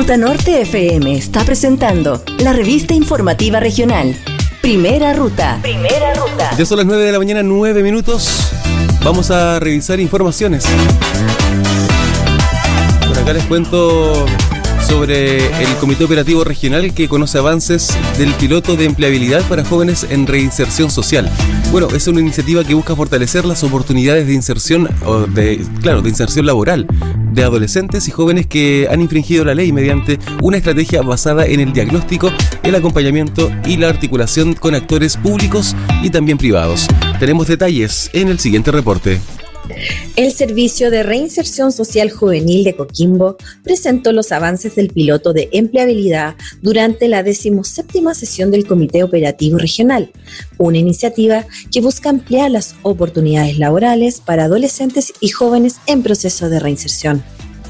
Ruta Norte FM está presentando la revista informativa regional, Primera Ruta. Primera Ruta. Ya son las 9 de la mañana, 9 minutos. Vamos a revisar informaciones. Por acá les cuento sobre el Comité Operativo Regional que conoce avances del piloto de empleabilidad para jóvenes en reinserción social. Bueno, es una iniciativa que busca fortalecer las oportunidades de inserción, de inserción laboral de adolescentes y jóvenes que han infringido la ley mediante una estrategia basada en el diagnóstico, el acompañamiento y la articulación con actores públicos y también privados. Tenemos detalles en el siguiente reporte. El Servicio de Reinserción Social Juvenil de Coquimbo presentó los avances del piloto de empleabilidad durante la 17ª sesión del Comité Operativo Regional, una iniciativa que busca ampliar las oportunidades laborales para adolescentes y jóvenes en proceso de reinserción.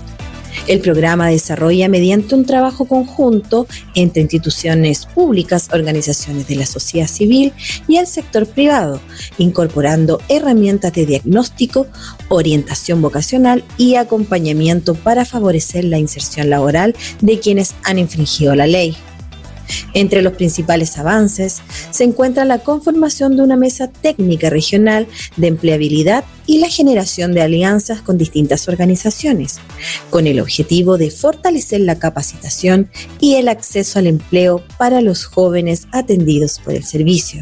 El programa desarrolla mediante un trabajo conjunto entre instituciones públicas, organizaciones de la sociedad civil y el sector privado, incorporando herramientas de diagnóstico, orientación vocacional y acompañamiento para favorecer la inserción laboral de quienes han infringido la ley. Entre los principales avances se encuentra la conformación de una mesa técnica regional de empleabilidad y la generación de alianzas con distintas organizaciones, con el objetivo de fortalecer la capacitación y el acceso al empleo para los jóvenes atendidos por el servicio.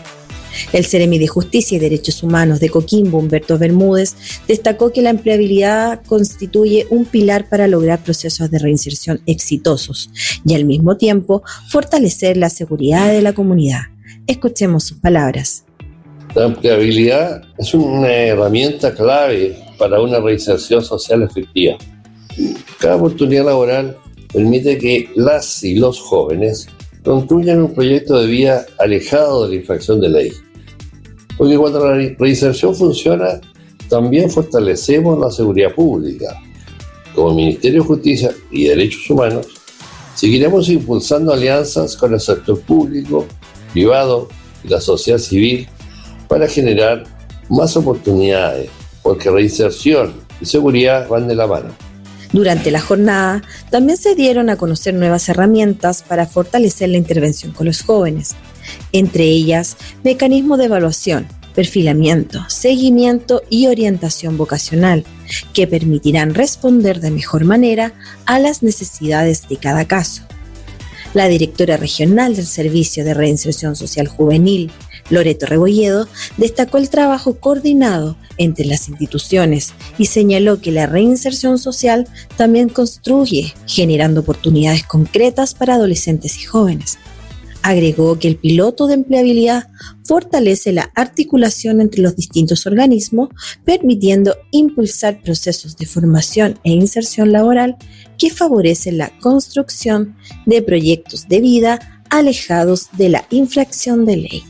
El Seremi de Justicia y Derechos Humanos de Coquimbo, Humberto Bermúdez, destacó que la empleabilidad constituye un pilar para lograr procesos de reinserción exitosos y al mismo tiempo fortalecer la seguridad de la comunidad. Escuchemos sus palabras. La empleabilidad es una herramienta clave para una reinserción social efectiva. Cada oportunidad laboral permite que las y los jóvenes construyan un proyecto de vida alejado de la infracción de ley. Porque cuando la reinserción funciona, también fortalecemos la seguridad pública. Como Ministerio de Justicia y Derechos Humanos, seguiremos impulsando alianzas con el sector público, privado y la sociedad civil para generar más oportunidades, porque reinserción y seguridad van de la mano. Durante la jornada, también se dieron a conocer nuevas herramientas para fortalecer la intervención con los jóvenes, entre ellas mecanismos de evaluación, perfilamiento, seguimiento y orientación vocacional, que permitirán responder de mejor manera a las necesidades de cada caso. La directora regional del Servicio de Reinserción Social Juvenil, Loreto Rebolledo, destacó el trabajo coordinado entre las instituciones y señaló que la reinserción social también construye, generando oportunidades concretas para adolescentes y jóvenes. Agregó que el piloto de empleabilidad fortalece la articulación entre los distintos organismos, permitiendo impulsar procesos de formación e inserción laboral que favorecen la construcción de proyectos de vida alejados de la infracción de ley.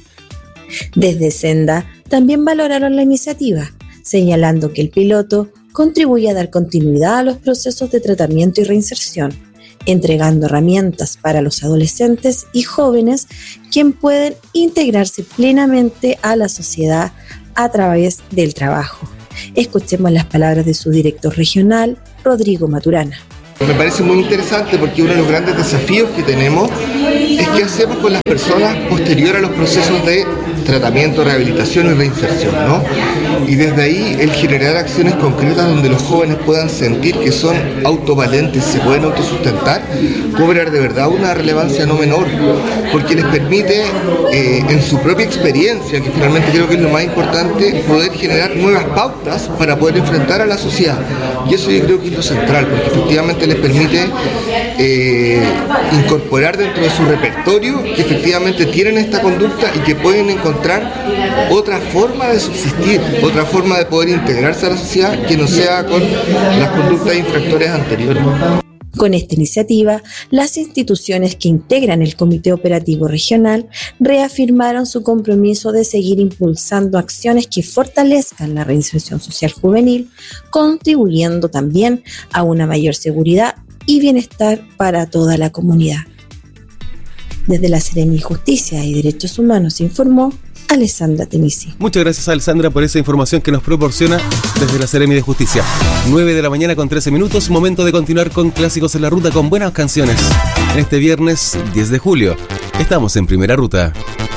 Desde Senda también valoraron la iniciativa, señalando que el piloto contribuye a dar continuidad a los procesos de tratamiento y reinserción, entregando herramientas para los adolescentes y jóvenes quien pueden integrarse plenamente a la sociedad a través del trabajo. Escuchemos las palabras de su director regional, Rodrigo Maturana. Me parece muy interesante porque uno de los grandes desafíos que tenemos es qué hacemos con las personas posterior a los procesos de tratamiento, rehabilitación y reinserción, ¿no? Y desde ahí el generar acciones concretas donde los jóvenes puedan sentir que son autovalentes, se pueden autosustentar, cobrar de verdad una relevancia no menor, porque les permite en su propia experiencia, que finalmente creo que es lo más importante, poder generar nuevas pautas para poder enfrentar a la sociedad. Y eso yo creo que es lo central, porque efectivamente les permite incorporar dentro de su repertorio que efectivamente tienen esta conducta y que pueden encontrar otra forma de subsistir, otra forma de poder integrarse a la sociedad que no sea con las conductas infractores anteriores. Con esta iniciativa, las instituciones que integran el Comité Operativo Regional reafirmaron su compromiso de seguir impulsando acciones que fortalezcan la reinserción social juvenil, contribuyendo también a una mayor seguridad y bienestar para toda la comunidad. Desde la Seremi de Justicia y Derechos Humanos informó Alessandra Tenisi. Muchas gracias, Alessandra, por esa información que nos proporciona desde la Seremi de Justicia. 9 de la mañana con 13 minutos, momento de continuar con Clásicos en la Ruta con buenas canciones. En este viernes 10 de julio, estamos en Primera Ruta.